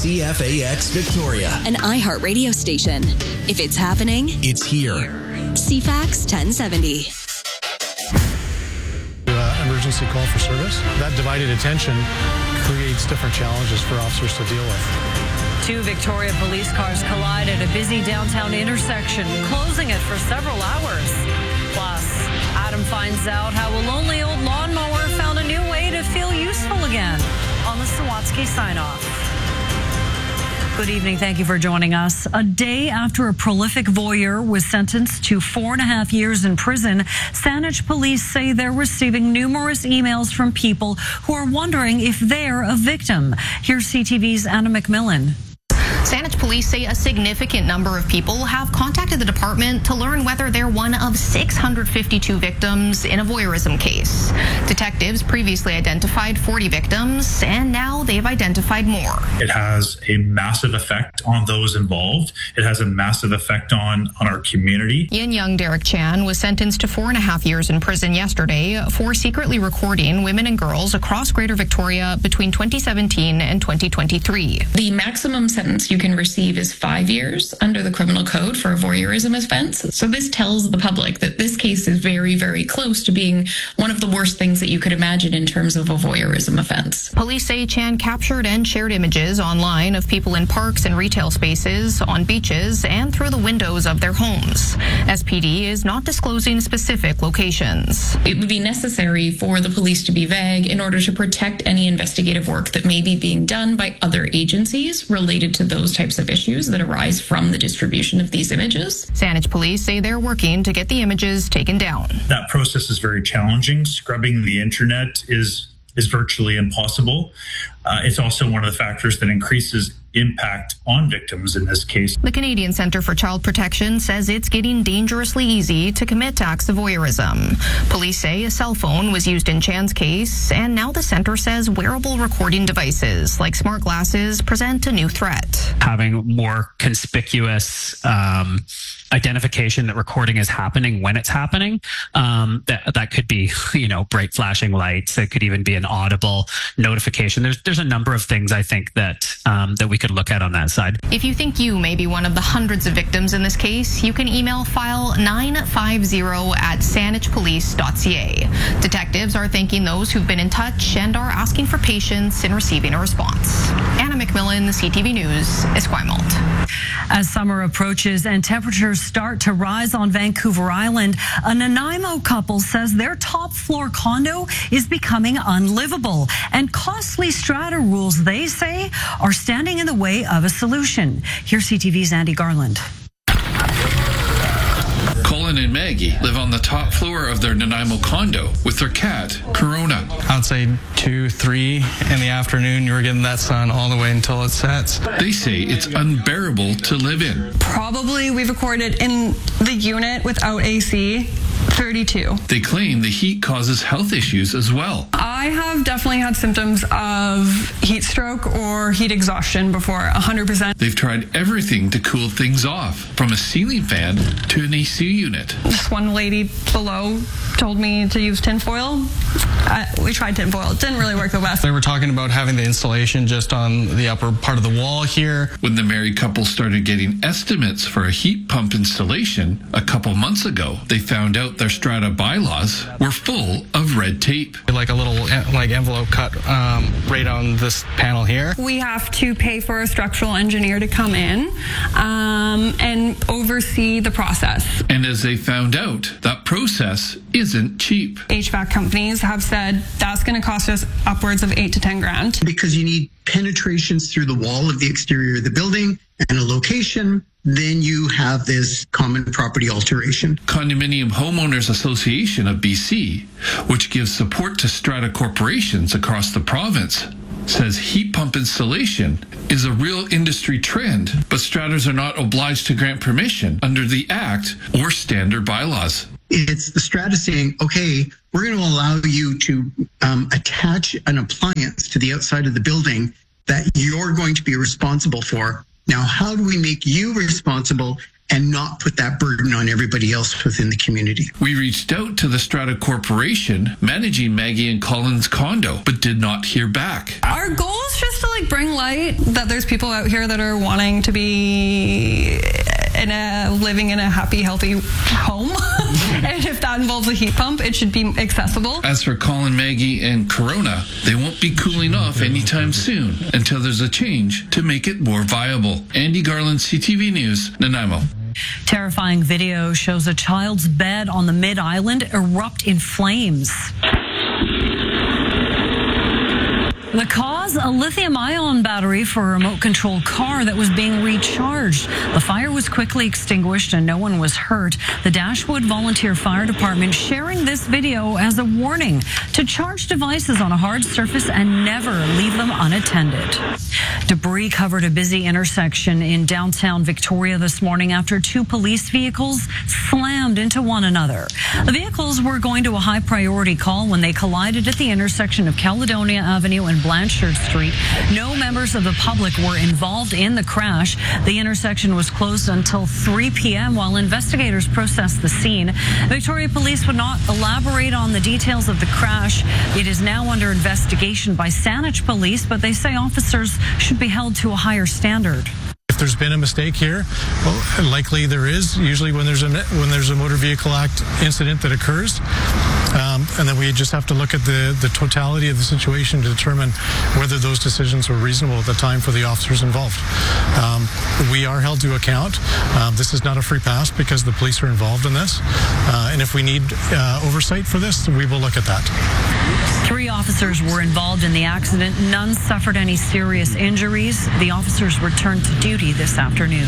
CFAX Victoria, an iHeart radio station. If it's happening, it's here. CFAX 1070. Emergency call for service. That divided attention creates different challenges for officers to deal with. 2 Victoria police cars collide at a busy downtown intersection, closing it for several hours. Plus, Adam finds out how a lonely old lawnmower found a new way to feel useful again on the Sawatsky sign-off. Good evening. Thank you for joining us. A day after a prolific voyeur was sentenced to 4.5 years in prison, Saanich police say they're receiving numerous emails from people who are wondering if they're a victim. Here's CTV's Anna McMillan. Saanich police say a significant number of people have contacted the department to learn whether they're one of 652 victims in a voyeurism case. Detectives previously identified 40 victims, and now they've identified more. It has a massive effect on those involved. It has a massive effect on our community. Yin Young Derek Chan was sentenced to 4.5 years in prison yesterday for secretly recording women and girls across Greater Victoria between 2017 and 2023. The maximum sentence you can receive is 5 years under the criminal code for a voyeurism offense. So this tells the public that this case is very, very close to being one of the worst things that you could imagine in terms of a voyeurism offense. Police say Chan captured and shared images online of people in parks and retail spaces, on beaches, and through the windows of their homes. SPD is not disclosing specific locations. It would be necessary for the police to be vague in order to protect any investigative work that may be being done by other agencies related to those types of issues that arise from the distribution of these images. Saanich police say they're working to get the images taken down. That process is very challenging. Scrubbing the internet is virtually impossible. It's also one of the factors that increases impact on victims in this case. The Canadian Centre for Child Protection says it's getting dangerously easy to commit acts of voyeurism. Police say a cell phone was used in Chan's case, and now the centre says wearable recording devices like smart glasses present a new threat. Having more conspicuous identification that recording is happening when it's happening, that could be, bright flashing lights. It could even be an audible notification. There's a number of things I think that we could look at on that side. If you think you may be one of the hundreds of victims in this case, you can email file 950@saanichpolice.ca. Detectives are thanking those who've been in touch and are asking for patience in receiving a response. Anna McMillan, CTV News, Esquimalt. As summer approaches and temperatures start to rise on Vancouver Island, a Nanaimo couple says their top floor condo is becoming unlivable, and costly strata rules, they say, are standing in the way of a solution. Here's CTV's Andy Garland. Colin and Maggie live on the top floor of their Nanaimo condo with their cat, Corona. Outside 2, 3 in the afternoon, you were getting that sun all the way until it sets. They say it's unbearable to live in. Probably we've recorded in the unit without AC 32. They claim the heat causes health issues as well. I have definitely had symptoms of heat stroke or heat exhaustion before, 100%. They've tried everything to cool things off, from a ceiling fan to an AC unit. Just one lady below told me to use tinfoil. We tried tinfoil. It didn't really work the best. They were talking about having the installation just on the upper part of the wall here. When the married couple started getting estimates for a heat pump installation a couple months ago, they found out their strata bylaws were full of red tape. Like a little envelope cut right on this panel here. We have to pay for a structural engineer to come in and oversee the process. And as they found out, that process isn't cheap. HVAC companies have said that's going to cost us upwards of $8 to $10,000. Because you need penetrations through the wall of the exterior of the building and a location, then you have this common property alteration. Condominium Homeowners Association of BC, which gives support to strata corporations across the province, says heat pump installation is a real industry trend, but stratas are not obliged to grant permission under the Act or standard bylaws. It's the strata saying, okay, we're going to allow you to attach an appliance to the outside of the building that you're going to be responsible for. Now, how do we make you responsible and not put that burden on everybody else within the community? We reached out to the Strata Corporation managing Maggie and Colin's condo, but did not hear back. Our goal is just to bring in light that there's people out here that are wanting to be living in a happy, healthy home. And if that involves a heat pump, it should be accessible. As for Colin, Maggie, and Corona, they won't be cooling off anytime soon until there's a change to make it more viable. Andy Garland, CTV News, Nanaimo. Terrifying video shows a child's bed on the Mid-Island erupt in flames. The cause, a lithium-ion battery for a remote-controlled car that was being recharged. The fire was quickly extinguished and no one was hurt. The Dashwood Volunteer Fire Department sharing this video as a warning to charge devices on a hard surface and never leave them unattended. Debris covered a busy intersection in downtown Victoria this morning after two police vehicles slammed into one another. The vehicles were going to a high-priority call when they collided at the intersection of Caledonia Avenue and Blanchard Street. No members of the public were involved in the crash. The intersection was closed until 3 p.m. while investigators processed the scene. Victoria Police would not elaborate on the details of the crash. It is now under investigation by Saanich Police, but they say officers should be held to a higher standard. If there's been a mistake here, well, likely there is. Usually when there's a Motor Vehicle Act incident that occurs, and then we just have to look at the totality of the situation to determine whether those decisions were reasonable at the time for the officers involved. We are held to account. This is not a free pass because the police are involved in this, and if we need oversight for this, we will look at that. 3 officers were involved in the accident. None suffered any serious injuries. The officers returned to duty this afternoon.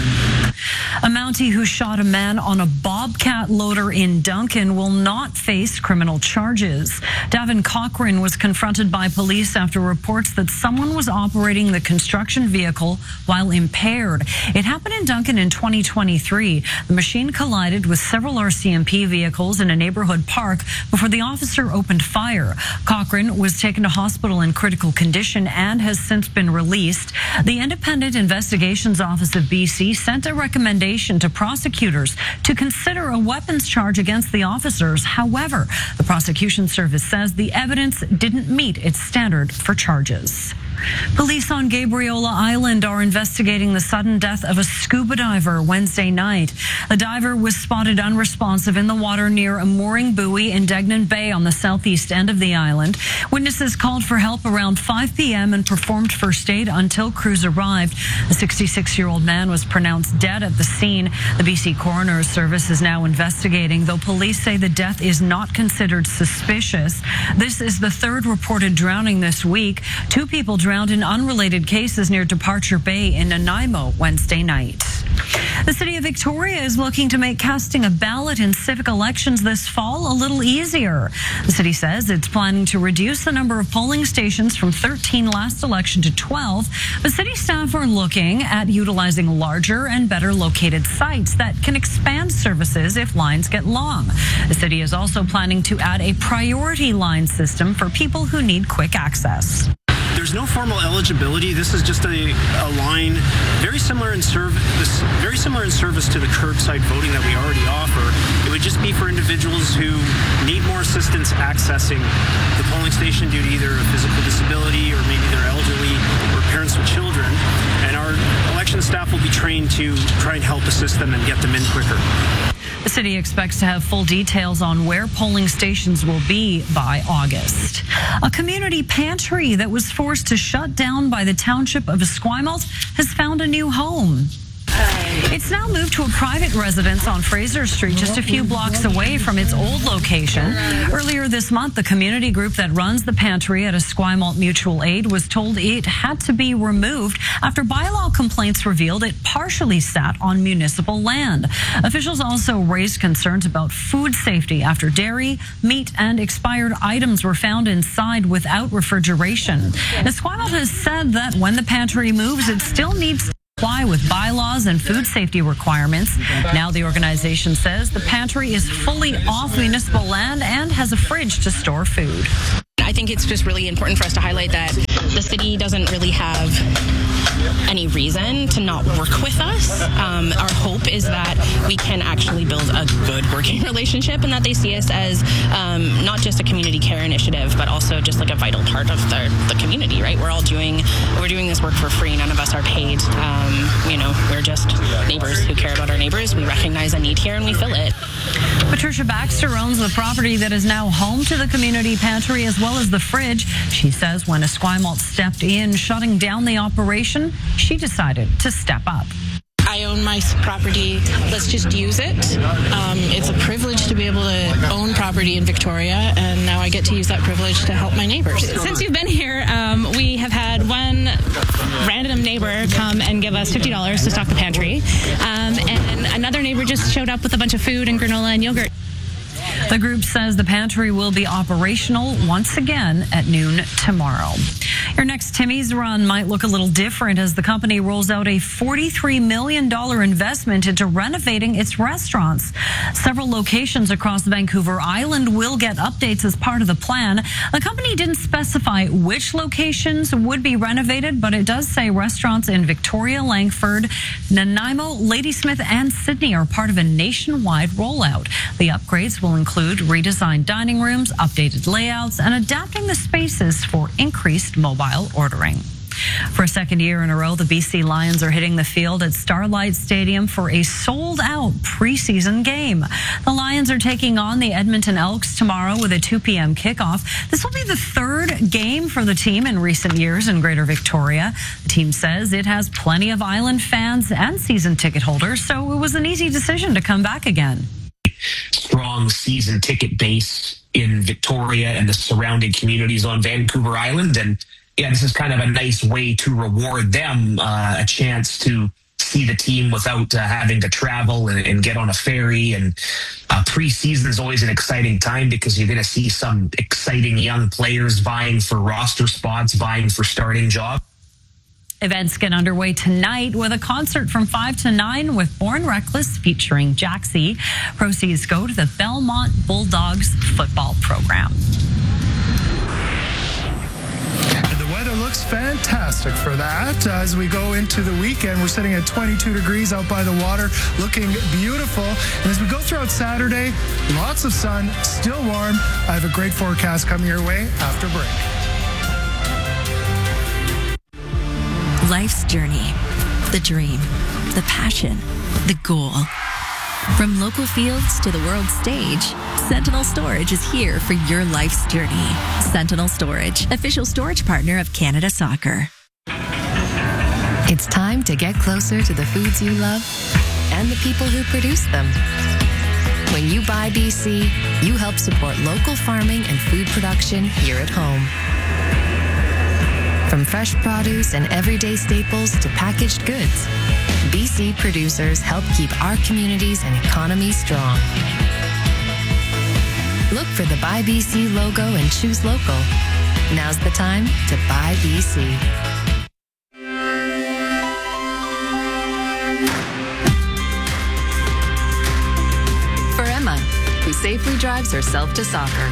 A Mountie who shot a man on a Bobcat loader in Duncan will not face criminal charges. Davin Cochran was confronted by police after reports that someone was operating the construction vehicle while impaired. It happened in Duncan in 2023. The machine collided with several RCMP vehicles in a neighborhood park before the officer opened fire. Cochran was taken to hospital in critical condition and has since been released. The Independent Investigations Office of BC sent a recommendation to prosecutors to consider a weapons charge against the officers. However, the prosecution service says the evidence didn't meet its standard for charges. Police on Gabriola Island are investigating the sudden death of a scuba diver Wednesday night. The diver was spotted unresponsive in the water near a mooring buoy in Degnan Bay on the southeast end of the island. Witnesses called for help around 5 p.m. and performed first aid until crews arrived. The 66-year-old man was pronounced dead at the scene. The BC Coroner's Service is now investigating, though police say the death is not considered suspicious. This is the third reported drowning this week. 2 people drowned in unrelated cases near Departure Bay in Nanaimo Wednesday night. The City of Victoria is looking to make casting a ballot in civic elections this fall a little easier. The city says it's planning to reduce the number of polling stations from 13 last election to 12, but city staff are looking at utilizing larger and better located sites that can expand services if lines get long. The city is also planning to add a priority line system for people who need quick access. There's no formal eligibility. This is just a line very similar in service to the curbside voting that we already offer. It would just be for individuals who need more assistance accessing the polling station due to either a physical disability or maybe they're elderly or parents with children. And our election staff will be trained to try and help assist them and get them in quicker. The city expects to have full details on where polling stations will be by August. A community pantry that was forced to shut down by the township of Esquimalt has found a new home. It's now moved to a private residence on Fraser Street, just a few blocks away from its old location. Earlier this month, the community group that runs the pantry at Esquimalt Mutual Aid was told it had to be removed after bylaw complaints revealed it partially sat on municipal land. Officials also raised concerns about food safety after dairy, meat, and expired items were found inside without refrigeration. Esquimalt has said that when the pantry moves, it still needs to comply with bylaws and food safety requirements. Now the organization says the pantry is fully off municipal land and has a fridge to store food. I think it's just really important for us to highlight that the city doesn't really have any reason to not work with us. Our hope is that we can actually build a good working relationship and that they see us as not just a community care initiative, but also just like a vital part of the community, right? We're doing this work for free. None of us are paid. We're just neighbors who care about our neighbors. We recognize a need here and we fill it. Patricia Baxter owns the property that is now home to the community pantry as well as the fridge. She says when Esquimalt stepped in, shutting down the operation, she decided to step up. I own my property. Let's just use it. It's a privilege to be able to own property in Victoria, and now I get to use that privilege to help my neighbors. Since you've been here, we have had one random neighbor come and give us $50 to stock the pantry, and another neighbor just showed up with a bunch of food and granola and yogurt. The group says the pantry will be operational once again at noon tomorrow. Your next Timmy's run might look a little different as the company rolls out a $43 million investment into renovating its restaurants. Several locations across Vancouver Island will get updates as part of the plan. The company didn't specify which locations would be renovated, but it does say restaurants in Victoria, Langford, Nanaimo, Ladysmith, and Sydney are part of a nationwide rollout. The upgrades will include redesigned dining rooms, updated layouts, and adapting the spaces for increased mobile ordering. For a second year in a row, the BC Lions are hitting the field at Starlight Stadium for a sold-out preseason game. The Lions are taking on the Edmonton Elks tomorrow with a 2 p.m. kickoff. This will be the third game for the team in recent years in Greater Victoria. The team says it has plenty of Island fans and season ticket holders, so it was an easy decision to come back again. Strong season ticket base in Victoria and the surrounding communities on Vancouver Island. And yeah, this is kind of a nice way to reward them a chance to see the team without having to travel and get on a ferry. And preseason is always an exciting time because you're going to see some exciting young players vying for roster spots, vying for starting jobs. Events get underway tonight with a concert from 5 to 9 with Born Reckless featuring Jaxie. Proceeds go to the Belmont Bulldogs football program. The weather looks fantastic for that. As we go into the weekend, we're sitting at 22 degrees out by the water, looking beautiful. And as we go throughout Saturday, lots of sun, still warm. I have a great forecast coming your way after break. Life's journey, the dream, the passion, the goal. From local fields to the world stage, Sentinel Storage is here for your life's journey. Sentinel Storage, official storage partner of Canada Soccer. It's time to get closer to the foods you love and the people who produce them. When you buy BC, you help support local farming and food production here at home. From fresh produce and everyday staples to packaged goods, BC producers help keep our communities and economy strong. Look for the Buy BC logo and choose local. Now's the time to buy BC. For Emma, who safely drives herself to soccer.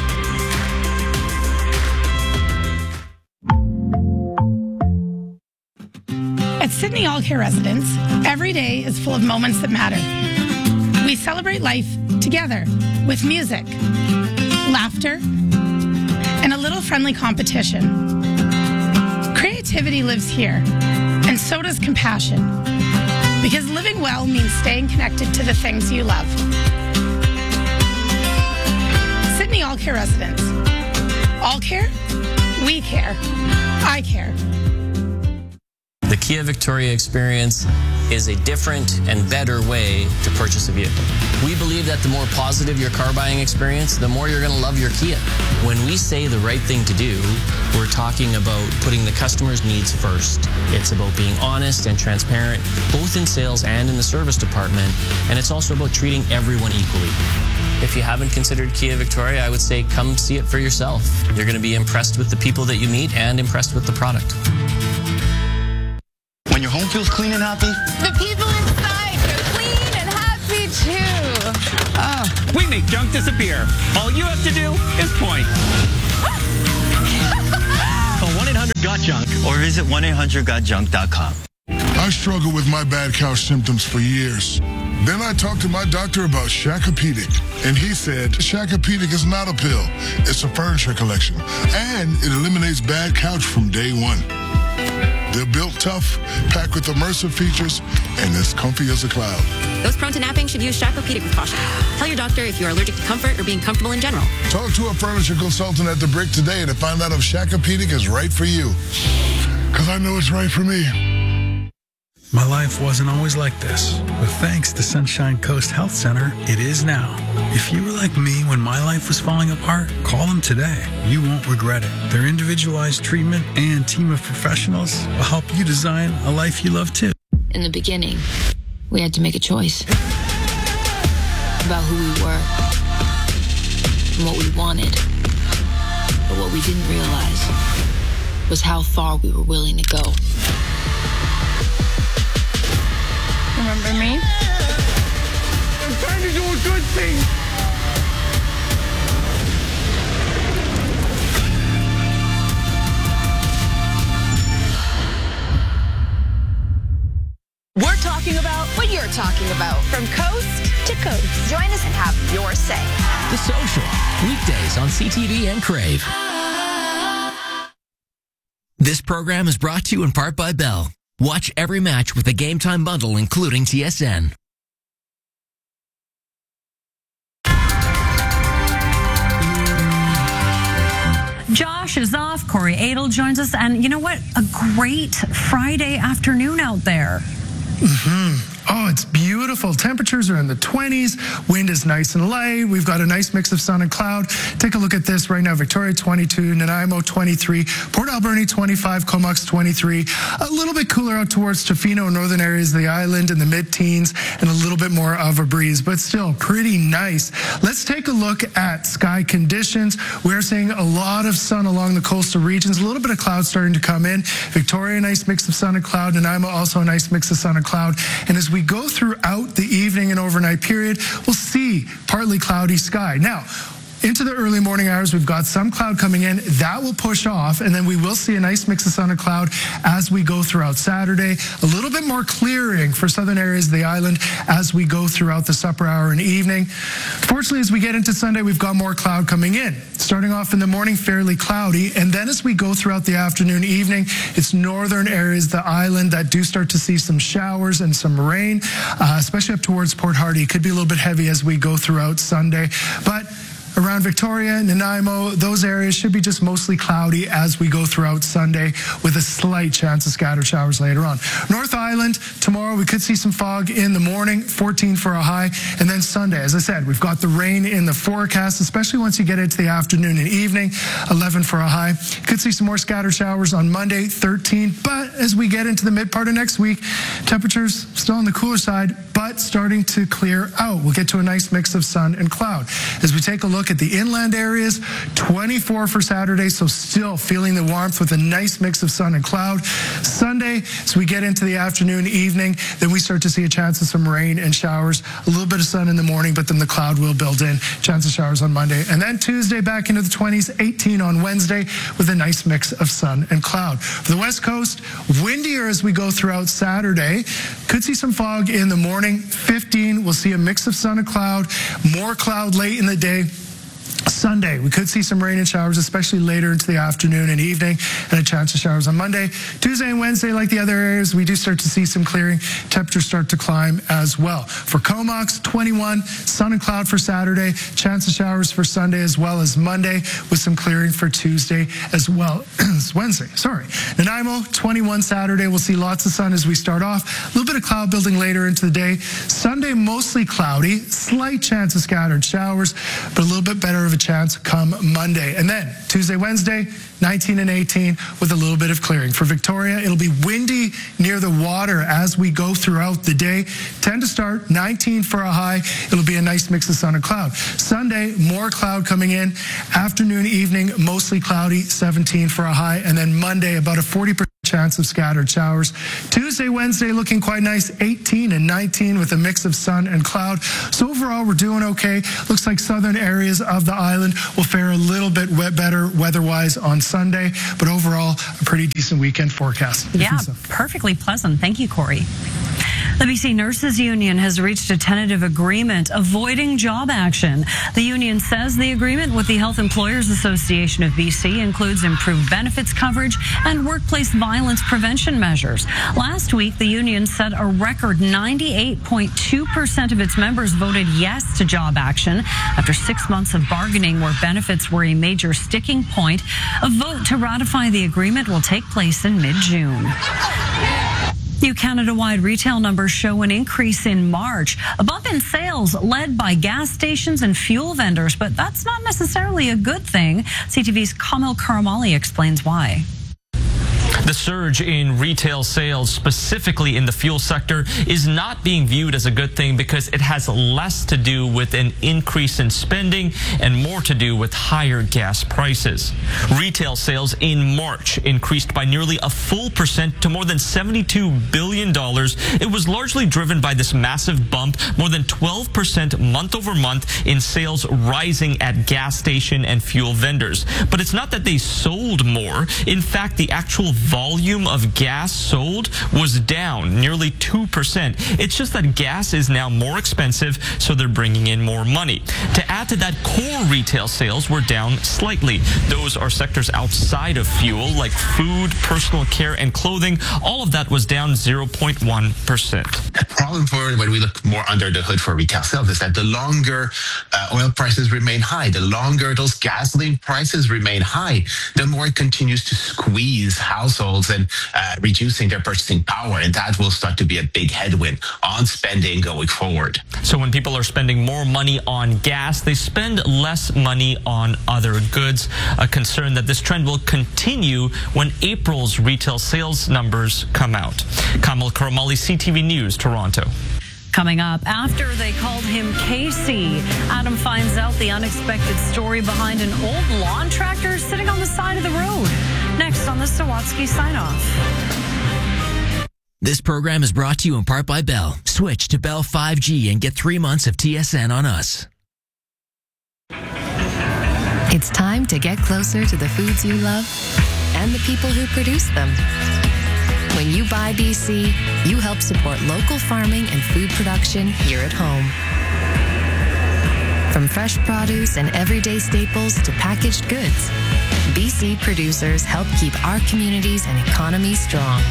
At Sydney All Care Residence, every day is full of moments that matter. We celebrate life together with music, laughter, and a little friendly competition. Creativity lives here, and so does compassion. Because living well means staying connected to the things you love. Sydney All Care Residence. All care, we care, I care. The Kia Victoria experience is a different and better way to purchase a vehicle. We believe that the more positive your car buying experience, the more you're going to love your Kia. When we say the right thing to do, we're talking about putting the customer's needs first. It's about being honest and transparent, both in sales and in the service department, and it's also about treating everyone equally. If you haven't considered Kia Victoria, I would say come see it for yourself. You're going to be impressed with the people that you meet and impressed with the product. When your home feels clean and happy, the people inside are clean and happy too. We make junk disappear. All you have to do is point. Call 1-800-GOT 1-800-GOT-JUNK or visit 1-800-GOT-JUNK.com. I struggled with my bad couch symptoms for years. Then I talked to my doctor about Shakopedic, and he said Shakopedic is not a pill. It's a furniture collection, and it eliminates bad couch from day one. They're built tough, packed with immersive features, and as comfy as a cloud. Those prone to napping should use Shakopedic with caution. Tell your doctor if you are allergic to comfort or being comfortable in general. Talk to a furniture consultant at The Brick today to find out if Shakopedic is right for you. Because I know it's right for me. My life wasn't always like this, but thanks to Sunshine Coast Health Center, it is now. If you were like me when my life was falling apart, call them today. You won't regret it. Their individualized treatment and team of professionals will help you design a life you love too. In the beginning, we had to make a choice about who we were and what we wanted. But what we didn't realize was how far we were willing to go. Remember me? I'm trying to do a good thing. We're talking about what you're talking about. From coast to coast. Join us and have your say. The Social, weekdays on CTV and Crave. This program is brought to you in part by Bell. Watch every match with the Game Time bundle, including TSN. Josh is off. Corey Adel joins us. And you know what? A great Friday afternoon out there. Oh, it's beautiful. Temperatures are in the 20s. Wind is nice and light. We've got a nice mix of sun and cloud. Take a look at this right now. Victoria 22, Nanaimo 23, Port Alberni 25, Comox 23. A little bit cooler out towards Tofino and northern areas of the island in the mid-teens and a little bit more of a breeze, but still pretty nice. Let's take a look at sky conditions. We're seeing a lot of sun along the coastal regions, a little bit of cloud starting to come in. Victoria, a nice mix of sun and cloud. Nanaimo, also a nice mix of sun and cloud. And as we go throughout the evening and overnight period, we'll see partly cloudy sky. Now, into the early morning hours, we've got some cloud coming in. That will push off, and then we will see a nice mix of sun and cloud as we go throughout Saturday. A little bit more clearing for southern areas of the island as we go throughout the supper hour and evening. Fortunately, as we get into Sunday, we've got more cloud coming in. Starting off in the morning, fairly cloudy, and then as we go throughout the afternoon, evening, it's northern areas of the island that do start to see some showers and some rain, especially up towards Port Hardy. It could be a little bit heavy as we go throughout Sunday, but around Victoria, Nanaimo, those areas should be just mostly cloudy as we go throughout Sunday with a slight chance of scattered showers later on. North Island, tomorrow we could see some fog in the morning, 14 for a high. And then Sunday, as I said, we've got the rain in the forecast, especially once you get into the afternoon and evening, 11 for a high. Could see some more scattered showers on Monday, 13. But as we get into the mid part of next week, temperatures still on the cooler side, but starting to clear out. We'll get to a nice mix of sun and cloud. As we take a look at the inland areas, 24 for Saturday, so still feeling the warmth with a nice mix of sun and cloud. Sunday, as we get into the afternoon, evening, then we start to see a chance of some rain and showers. A little bit of sun in the morning, but then the cloud will build in. Chance of showers on Monday. And then Tuesday, back into the 20s, 18 on Wednesday, with a nice mix of sun and cloud. For the West Coast, windier as we go throughout Saturday. Could see some fog in the morning, 15. We'll see a mix of sun and cloud, more cloud late in the day. Sunday, we could see some rain and showers, especially later into the afternoon and evening, and a chance of showers on Monday. Tuesday and Wednesday, like the other areas, we do start to see some clearing. Temperatures start to climb as well. For Comox, 21, sun and cloud for Saturday, chance of showers for Sunday as well as Monday, with some clearing for Tuesday as well as Wednesday. Nanaimo, 21 Saturday. We'll see lots of sun as we start off. A little bit of cloud building later into the day. Sunday, mostly cloudy, slight chance of scattered showers, but a little bit better of a chance come Monday. And then Tuesday, Wednesday, 19 and 18 with a little bit of clearing. For Victoria, it'll be windy near the water as we go throughout the day. 10 to start, 19 for a high. It'll be a nice mix of sun and cloud. Sunday, more cloud coming in. Afternoon, evening, mostly cloudy, 17 for a high. And then Monday, about a 40% chance of scattered showers. Tuesday, Wednesday looking quite nice, 18 and 19 with a mix of sun and cloud. So overall, we're doing okay. Looks like southern areas of the island will fare a little bit better weather-wise on Sunday, but overall, a pretty decent weekend forecast. Yeah, perfectly pleasant. Thank you, Corey. The BC Nurses Union has reached a tentative agreement avoiding job action. The union says the agreement with the Health Employers Association of BC includes improved benefits coverage and workplace violence prevention measures. Last week, the union said a record 98.2% of its members voted yes to job action after 6 months of bargaining where benefits were a major sticking point. A vote to ratify the agreement will take place in mid-June. New Canada-wide retail numbers show an increase in March, a bump in sales led by gas stations and fuel vendors, but that's not necessarily a good thing. CTV's Kamil Karamali explains why. The surge in retail sales, specifically in the fuel sector, is not being viewed as a good thing because it has less to do with an increase in spending and more to do with higher gas prices. Retail sales in March increased by nearly a full % to more than $72 billion. It was largely driven by this massive bump, more than 12% month over month in sales rising at gas station and fuel vendors. But it's not that they sold more. In fact, the actual volume of gas sold was down nearly 2%. It's just that gas is now more expensive, so they're bringing in more money. To add to that, core retail sales were down slightly. Those are sectors outside of fuel, like food, personal care, and clothing. All of that was down 0.1%. The problem for when we look more under the hood for retail sales is that the longer oil prices remain high, the longer those gasoline prices remain high, the more it continues to squeeze households and reducing their purchasing power, and that will start to be a big headwind on spending going forward. So when people are spending more money on gas, they spend less money on other goods. A concern that this trend will continue when April's retail sales numbers come out. Kamil Karamali, CTV News, Toronto. Coming up, after they called him Casey, Adam finds out the unexpected story behind an old lawn tractor sitting on the side of the road. Next on the Sawatsky Sign-Off. This program is brought to you in part by Bell. Switch to Bell 5G and get 3 months of TSN on us. It's time to get closer to the foods you love and the people who produce them. When you buy BC, you help support local farming and food production here at home. From fresh produce and everyday staples to packaged goods, BC producers help keep our communities and economies strong.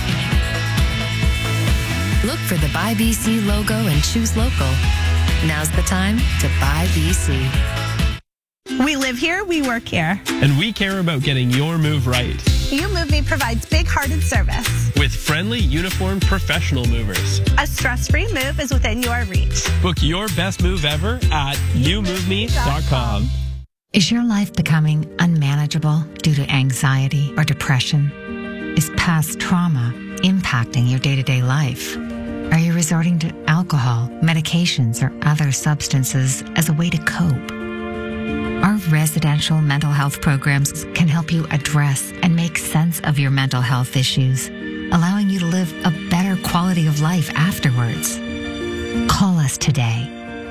Look for the Buy BC logo and choose local. Now's the time to buy BC. We live here, we work here. And we care about getting your move right. You Move Me provides big-hearted service. With friendly, uniformed professional movers. A stress-free move is within your reach. Book your best move ever at youmoveme.com. Is your life becoming unmanageable due to anxiety or depression? Is past trauma impacting your day-to-day life? Are you resorting to alcohol, medications, or other substances as a way to cope? Our residential mental health programs can help you address and make sense of your mental health issues, allowing you to live a better quality of life afterwards. Call us today.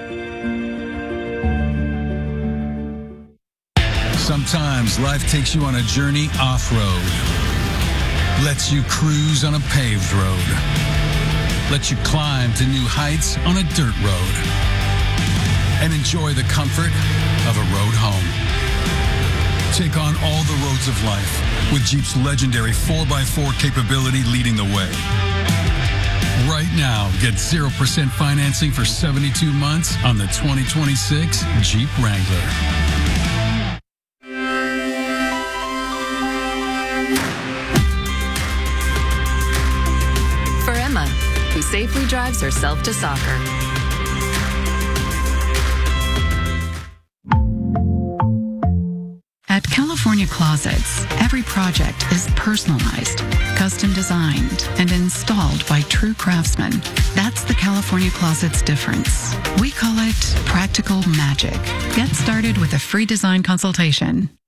Sometimes life takes you on a journey off-road, lets you cruise on a paved road, lets you climb to new heights on a dirt road, and enjoy the comfort of a road home. Take on all the roads of life with Jeep's legendary 4x4 capability leading the way. Right now, get 0% financing for 72 months on the 2026 Jeep Wrangler. For Emma, who safely drives herself to soccer. At California Closets, every project is personalized, custom designed, and installed by true craftsmen. That's the California Closets difference. We call it practical magic. Get started with a free design consultation